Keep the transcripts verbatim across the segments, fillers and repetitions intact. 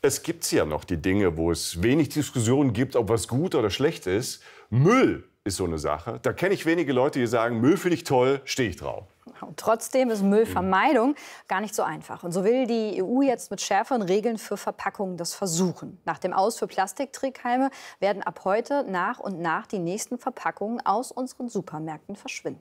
Es gibt ja noch die Dinge, wo es wenig Diskussionen gibt, ob was gut oder schlecht ist. Müll ist so eine Sache. Da kenne ich wenige Leute, die sagen, Müll finde ich toll, stehe ich drauf. Und trotzdem ist Müllvermeidung gar nicht so einfach. Und so will die E U jetzt mit schärferen Regeln für Verpackungen das versuchen. Nach dem Aus für Plastiktrickhalme werden ab heute nach und nach die nächsten Verpackungen aus unseren Supermärkten verschwinden.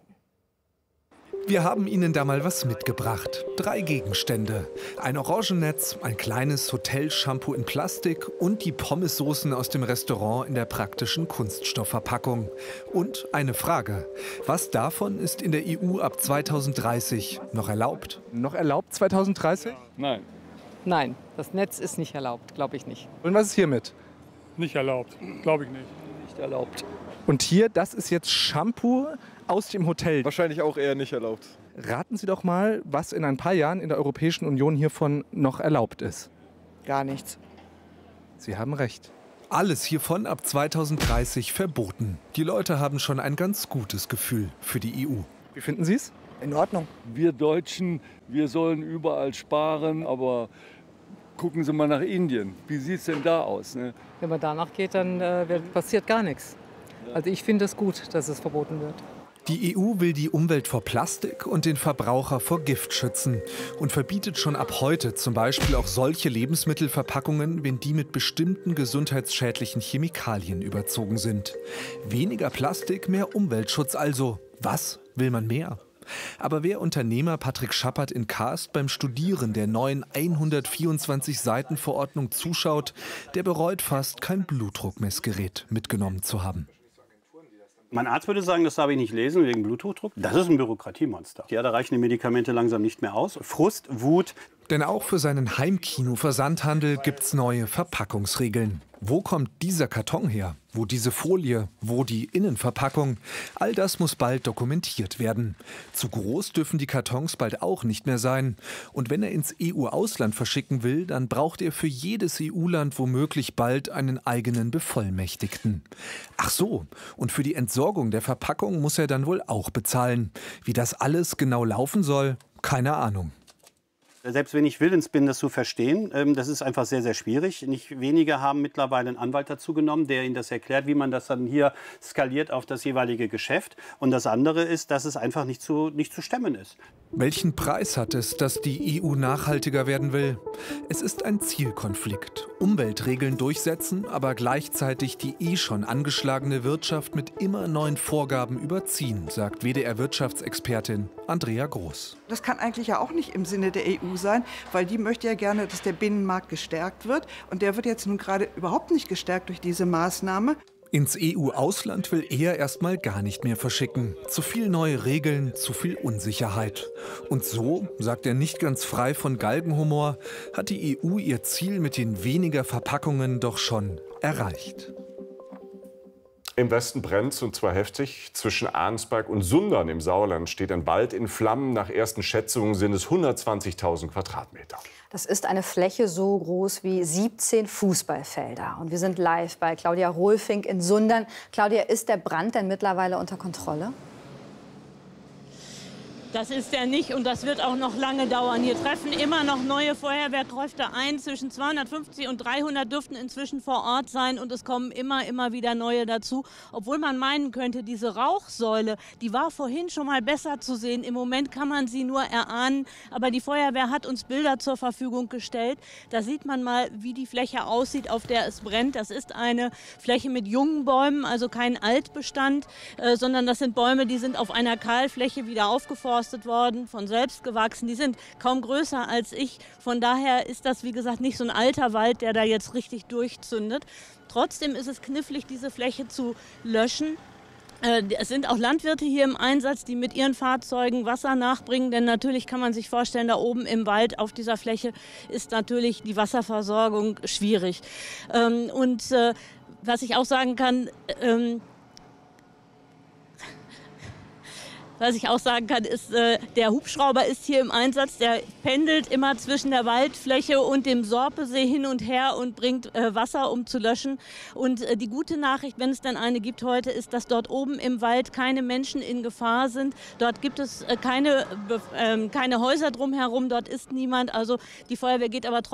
Wir haben Ihnen da mal was mitgebracht. Drei Gegenstände. Ein Orangennetz, ein kleines Hotel-Shampoo in Plastik und die Pommessoßen aus dem Restaurant in der praktischen Kunststoffverpackung. Und eine Frage. Was davon ist in der E U ab zweitausenddreißig noch erlaubt? Noch erlaubt zweitausenddreißig? Nein. Nein, das Netz ist nicht erlaubt, glaube ich nicht. Und was ist hiermit? Nicht erlaubt, glaube ich nicht. Nicht erlaubt. Und hier, das ist jetzt Shampoo aus dem Hotel. Wahrscheinlich auch eher nicht erlaubt. Raten Sie doch mal, was in ein paar Jahren in der Europäischen Union hiervon noch erlaubt ist. Gar nichts. Sie haben recht. Alles hiervon ab zweitausenddreißig verboten. Die Leute haben schon ein ganz gutes Gefühl für die E U. Wie finden Sie es? In Ordnung. Wir Deutschen, wir sollen überall sparen, aber gucken Sie mal nach Indien. Wie sieht es denn da aus? Ne? Wenn man danach geht, dann äh, wird, passiert gar nichts. Also ich finde es gut, dass es verboten wird. Die E U will die Umwelt vor Plastik und den Verbraucher vor Gift schützen und verbietet schon ab heute zum Beispiel auch solche Lebensmittelverpackungen, wenn die mit bestimmten gesundheitsschädlichen Chemikalien überzogen sind. Weniger Plastik, mehr Umweltschutz also. Was will man mehr? Aber wer Unternehmer Patrick Schappert in Kaast beim Studieren der neuen hundertvierundzwanzig Seiten Verordnung zuschaut, der bereut fast, kein Blutdruckmessgerät mitgenommen zu haben. Mein Arzt würde sagen, das darf ich nicht lesen wegen Bluthochdruck. Das ist ein Bürokratiemonster. Ja, da reichen die Medikamente langsam nicht mehr aus. Frust, Wut. Denn auch für seinen Heimkino-Versandhandel gibt's neue Verpackungsregeln. Wo kommt dieser Karton her? Wo diese Folie? Wo die Innenverpackung? All das muss bald dokumentiert werden. Zu groß dürfen die Kartons bald auch nicht mehr sein. Und wenn er ins E U-Ausland verschicken will, dann braucht er für jedes E U-Land womöglich bald einen eigenen Bevollmächtigten. Ach so, und für die Entsorgung der Verpackung muss er dann wohl auch bezahlen. Wie das alles genau laufen soll, keine Ahnung. Selbst wenn ich willens bin, das zu verstehen, das ist einfach sehr, sehr schwierig. Nicht wenige haben mittlerweile einen Anwalt dazu genommen, der ihnen das erklärt, wie man das dann hier skaliert auf das jeweilige Geschäft. Und das andere ist, dass es einfach nicht zu, nicht zu stemmen ist. Welchen Preis hat es, dass die E U nachhaltiger werden will? Es ist ein Zielkonflikt. Umweltregeln durchsetzen, aber gleichzeitig die eh schon angeschlagene Wirtschaft mit immer neuen Vorgaben überziehen, sagt W D R-Wirtschaftsexpertin Andrea Groß. Das kann eigentlich ja auch nicht im Sinne der E U sein, weil die möchte ja gerne, dass der Binnenmarkt gestärkt wird. Und der wird jetzt nun gerade überhaupt nicht gestärkt durch diese Maßnahme. Ins E U-Ausland will er erstmal gar nicht mehr verschicken. Zu viel neue Regeln, zu viel Unsicherheit. Und so, sagt er nicht ganz frei von Galgenhumor, hat die E U ihr Ziel mit den weniger Verpackungen doch schon erreicht. Im Westen brennt es, und zwar heftig. Zwischen Arnsberg und Sundern im Sauerland steht ein Wald in Flammen. Nach ersten Schätzungen sind es hundertzwanzigtausend Quadratmeter. Das ist eine Fläche so groß wie siebzehn Fußballfelder. Und wir sind live bei Claudia Rohlfink in Sundern. Claudia, ist der Brand denn mittlerweile unter Kontrolle? Das ist er nicht, und das wird auch noch lange dauern. Hier treffen immer noch neue Feuerwehrkräfte ein. Zwischen zweihundertfünfzig und dreihundert dürften inzwischen vor Ort sein, und es kommen immer, immer wieder neue dazu. Obwohl man meinen könnte, diese Rauchsäule, die war vorhin schon mal besser zu sehen. Im Moment kann man sie nur erahnen, aber die Feuerwehr hat uns Bilder zur Verfügung gestellt. Da sieht man mal, wie die Fläche aussieht, auf der es brennt. Das ist eine Fläche mit jungen Bäumen, also kein Altbestand, äh, sondern das sind Bäume, die sind auf einer Kahlfläche wieder aufgeforstet worden, von selbst gewachsen. Die sind kaum größer als ich. Von daher ist das, wie gesagt, nicht so ein alter Wald, der da jetzt richtig durchzündet. Trotzdem ist es knifflig, diese Fläche zu löschen. Es sind auch Landwirte hier im Einsatz, die mit ihren Fahrzeugen Wasser nachbringen. Denn natürlich kann man sich vorstellen, da oben im Wald auf dieser Fläche ist natürlich die Wasserversorgung schwierig. Und was ich auch sagen kann, Was ich auch sagen kann, ist, äh, der Hubschrauber ist hier im Einsatz. Der pendelt immer zwischen der Waldfläche und dem Sorpesee hin und her und bringt äh, Wasser, um zu löschen. Und äh, die gute Nachricht, wenn es denn eine gibt heute, ist, dass dort oben im Wald keine Menschen in Gefahr sind. Dort gibt es äh, keine, äh, keine Häuser drumherum, dort ist niemand. Also die Feuerwehr geht aber trotzdem